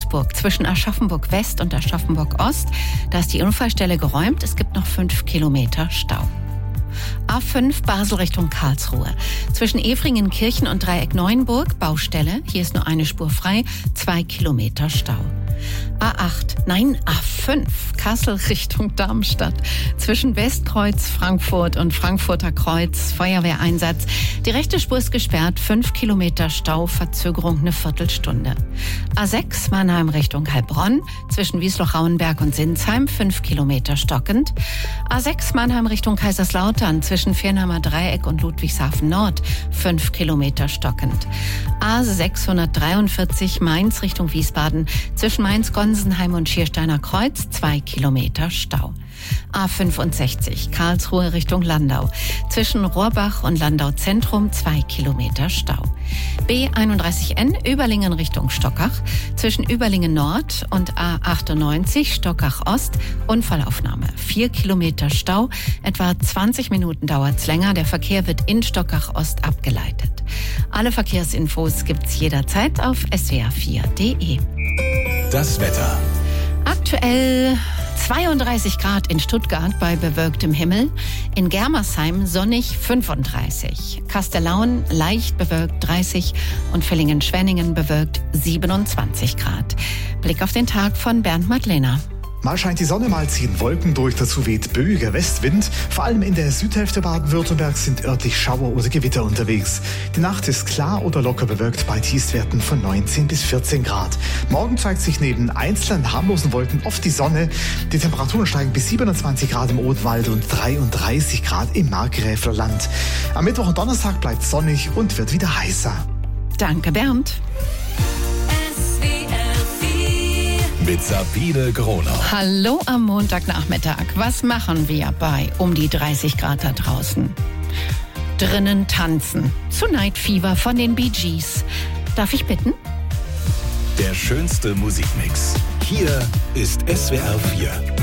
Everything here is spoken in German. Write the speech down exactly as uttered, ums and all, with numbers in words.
Duisburg zwischen Aschaffenburg West und Aschaffenburg Ost. Da ist die Unfallstelle geräumt. Es gibt noch fünf Kilometer Stau. A fünf Basel Richtung Karlsruhe. Zwischen Efringenkirchen und Dreieck Neuenburg Baustelle. Hier ist nur eine Spur frei. Zwei Kilometer Stau. A acht, nein, A fünf, Kassel Richtung Darmstadt. Zwischen Westkreuz, Frankfurt und Frankfurter Kreuz, Feuerwehreinsatz. Die rechte Spur ist gesperrt, fünf Kilometer Stau, Verzögerung eine Viertelstunde. A sechs, Mannheim Richtung Heilbronn. Zwischen Wiesloch-Rauenberg und Sinsheim, fünf Kilometer stockend. A sechs, Mannheim Richtung Kaiserslautern. Zwischen Viernheimer Dreieck und Ludwigshafen Nord, fünf Kilometer stockend. A sechshundertdreiundvierzig, Mainz Richtung Wiesbaden. Zwischen Mainz, Gonsenheim und Schiersteiner Kreuz, zwei Kilometer Stau. A fünfundsechzig, Karlsruhe Richtung Landau. Zwischen Rohrbach und Landau Zentrum, zwei Kilometer Stau. B einunddreißig N, Überlingen Richtung Stockach. Zwischen Überlingen Nord und A achtundneunzig, Stockach Ost, Unfallaufnahme. vier Kilometer Stau, etwa zwanzig Minuten dauert's länger. Der Verkehr wird in Stockach Ost abgeleitet. Alle Verkehrsinfos gibt's jederzeit auf s w r vier punkt d e. Das Wetter. Aktuell zweiunddreißig Grad in Stuttgart bei bewölktem Himmel, in Germersheim sonnig fünfunddreißig, Kastellaun leicht bewölkt dreißig und Villingen-Schwenningen bewölkt siebenundzwanzig Grad. Blick auf den Tag von Bernd Madlener. Mal scheint die Sonne, mal ziehen Wolken durch, dazu weht böiger Westwind. Vor allem in der Südhälfte Baden-Württembergs sind örtlich Schauer oder Gewitter unterwegs. Die Nacht ist klar oder locker bewölkt bei Tiefstwerten von neunzehn bis vierzehn Grad. Morgen zeigt sich neben einzelnen harmlosen Wolken oft die Sonne. Die Temperaturen steigen bis siebenundzwanzig Grad im Odenwald und dreiunddreißig Grad im Markgräfler Land. Am Mittwoch und Donnerstag bleibt sonnig und wird wieder heißer. Danke, Bernd. Mit Sabine Gronau. Hallo am Montagnachmittag. Was machen wir bei um die dreißig Grad da draußen? Drinnen tanzen. Zu Night Fever von den Bee Gees. Darf ich bitten? Der schönste Musikmix. Hier ist S W R vier.